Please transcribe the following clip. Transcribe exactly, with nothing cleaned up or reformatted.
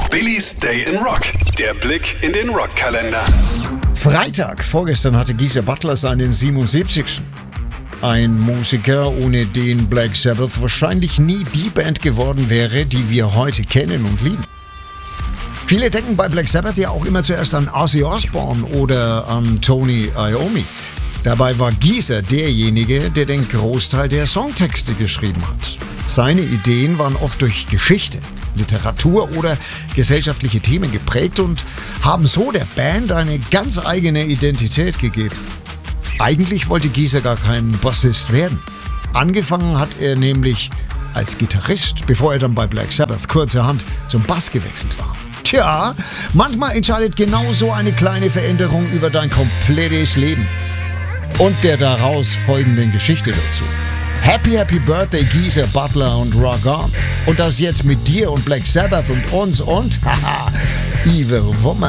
Billys Day in Rock. Der Blick in den Rockkalender. Freitag, vorgestern hatte Geezer Butler seinen siebenundsiebzigsten Ein Musiker, ohne den Black Sabbath wahrscheinlich nie die Band geworden wäre, die wir heute kennen und lieben. Viele denken bei Black Sabbath ja auch immer zuerst an Ozzy Osbourne oder an Tony Iommi. Dabei war Geezer derjenige, der den Großteil der Songtexte geschrieben hat. Seine Ideen waren oft durch Geschichte, Literatur oder gesellschaftliche Themen geprägt und haben so der Band eine ganz eigene Identität gegeben. Eigentlich wollte Geezer gar kein Bassist werden. Angefangen hat er nämlich als Gitarrist, bevor er dann bei Black Sabbath kurzerhand zum Bass gewechselt war. Tja, manchmal entscheidet genau so eine kleine Veränderung über dein komplettes Leben und der daraus folgenden Geschichte dazu. Happy, happy Birthday Geezer Butler und Rock On. Und das jetzt mit dir und Black Sabbath und uns und haha, Evil Woman.